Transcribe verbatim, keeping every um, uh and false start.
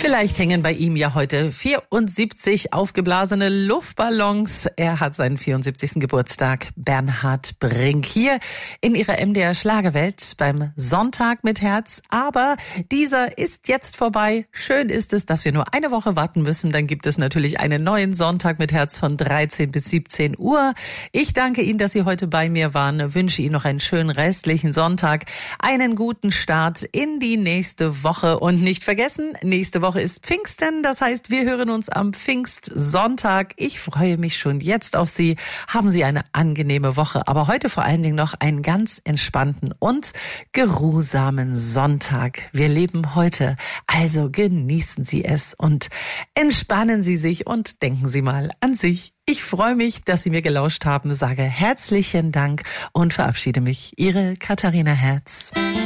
Vielleicht hängen bei ihm ja heute vierundsiebzig aufgeblasene Luftballons. Er hat seinen vierundsiebzigsten Geburtstag. Bernhard Brink hier in ihrer M D R Schlagerwelt beim Sonntag mit Herz. Aber dieser ist jetzt vorbei. Schön ist es, dass wir nur eine Woche warten müssen. Dann gibt es natürlich einen neuen Sonntag mit Herz von dreizehn bis siebzehn Uhr. Ich danke Ihnen, dass Sie heute bei mir waren. Wünsche Ihnen noch einen schönen restlichen Sonntag. Einen guten Start in die nächste Woche. Und nicht vergessen, nächste Woche ist Pfingsten, das heißt, wir hören uns am Pfingstsonntag. Ich freue mich schon jetzt auf Sie. Haben Sie eine angenehme Woche, aber heute vor allen Dingen noch einen ganz entspannten und geruhsamen Sonntag. Wir leben heute, also genießen Sie es und entspannen Sie sich und denken Sie mal an sich. Ich freue mich, dass Sie mir gelauscht haben, sage herzlichen Dank und verabschiede mich. Ihre Katharina Herz.